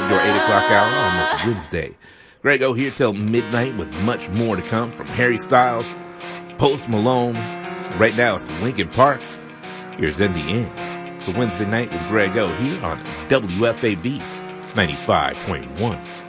your 8 o'clock hour on this Wednesday. Greg O here till midnight with much more to come from Harry Styles, Post Malone. Right now it's Linkin Park. Here's In the End. It's a Wednesday night with Greg O here on WFAB 95.1.